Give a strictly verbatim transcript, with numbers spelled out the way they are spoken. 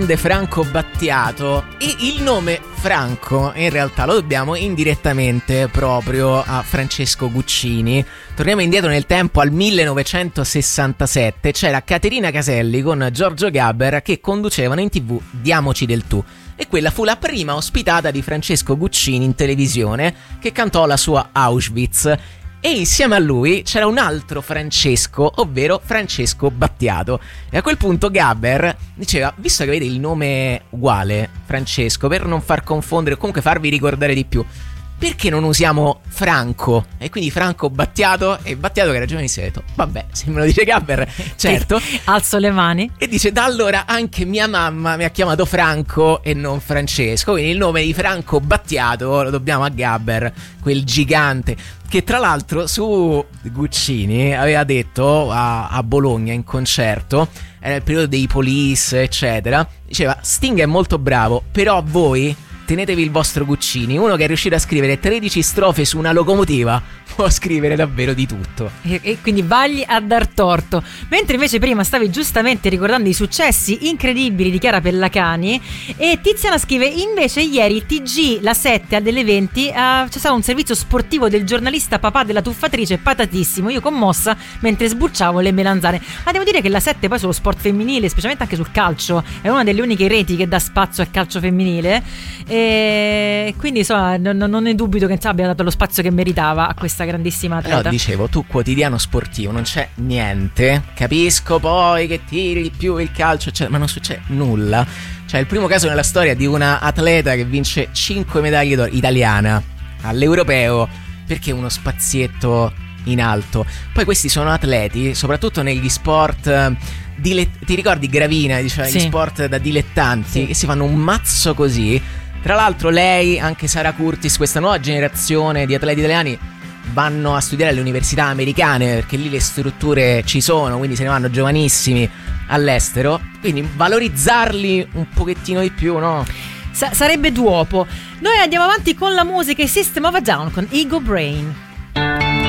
De Franco Battiato, e il nome Franco in realtà lo dobbiamo indirettamente proprio a Francesco Guccini. Torniamo indietro nel tempo al millenovecentosessantasette. C'era Caterina Caselli con Giorgio Gaber che conducevano in tv Diamoci del tu, e quella fu la prima ospitata di Francesco Guccini in televisione, che cantò la sua Auschwitz. E insieme a lui c'era un altro Francesco, ovvero Francesco Battiato. E a quel punto Gaber diceva: visto che avete il nome uguale, Francesco, per non far confondere o comunque farvi ricordare di più, perché non usiamo Franco? E quindi Franco Battiato, e Battiato che era giovanissimo ha detto: vabbè, se me lo dice Gaber, certo. Alzo le mani. E dice: da allora anche mia mamma mi ha chiamato Franco e non Francesco, quindi il nome di Franco Battiato lo dobbiamo a Gaber, quel gigante, che tra l'altro su Guccini aveva detto a, a Bologna in concerto, era il periodo dei Police eccetera, diceva: Sting è molto bravo, però voi tenetevi il vostro Guccini, uno che è riuscito a scrivere tredici strofe su una locomotiva può scrivere davvero di tutto. E, e quindi vagli a dar torto. Mentre invece prima stavi giustamente ricordando i successi incredibili di Chiara Pellacani, e Tiziana scrive: invece ieri T G La sette alle venti uh, c'è stato un servizio sportivo del giornalista papà della tuffatrice, patatissimo, io commossa mentre sbucciavo le melanzane. Ma devo dire che La sette poi sullo sport femminile, specialmente anche sul calcio, è una delle uniche reti che dà spazio al calcio femminile, e quindi insomma non, non ne dubito che abbia dato lo spazio che meritava a questa grandissima atleta. No, dicevo, tu quotidiano sportivo non c'è niente, capisco poi che tiri di più il calcio eccetera, ma non succede nulla. Cioè il primo caso nella storia di una atleta che vince cinque medaglie d'oro, italiana, all'europeo, perché uno spazietto in alto. Poi questi sono atleti, soprattutto negli sport dile- ti ricordi Gravina, diceva, sì, gli sport da dilettanti, sì, che si fanno un mazzo così. Tra l'altro lei, anche Sara Curtis, questa nuova generazione di atleti italiani vanno a studiare alle università americane, perché lì le strutture ci sono, quindi se ne vanno giovanissimi all'estero, quindi valorizzarli un pochettino di più, no? Sa- sarebbe duopo. Noi andiamo avanti con la musica, e System of a Down con Ego Brain.